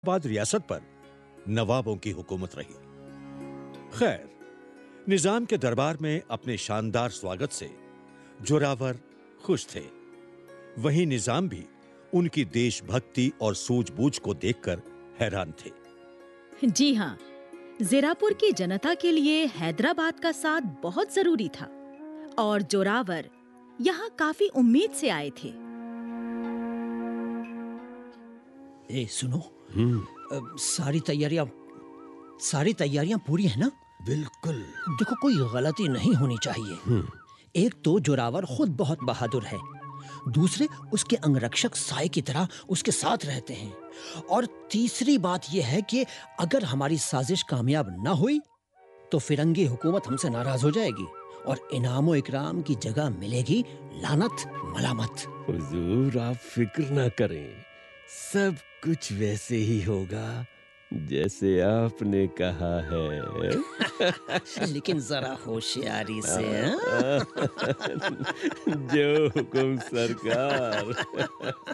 बाद रियासत पर नवाबों की हुकूमत रही। खैर, निजाम के दरबार में अपने शानदार स्वागत से जोरावर खुश थे। वहीं निजाम भी उनकी देशभक्ति और सूझबूझ को देखकर हैरान थे। जी हाँ, ज़ेरापुर की जनता के लिए हैदराबाद का साथ बहुत जरूरी था और जोरावर यहाँ काफी उम्मीद से आए थे। ए सुनो, सारी तैयारियां पूरी है ना? बिल्कुल। देखो, कोई गलती नहीं होनी चाहिए। एक तो जोरावर खुद बहुत बहादुर है, दूसरे उसके अंगरक्षक साए की तरह उसके साथ रहते हैं, और तीसरी बात यह है कि अगर हमारी साजिश कामयाब ना हुई तो फिरंगी हुकूमत हमसे नाराज हो जाएगी और इनामो इकराम की जगह मिलेगी लानत मलामत। हुजूर, आप फिक्र ना करें, सब कुछ वैसे ही होगा जैसे आपने कहा है। लेकिन जरा होशियारी से। जो हुकुम सरकार।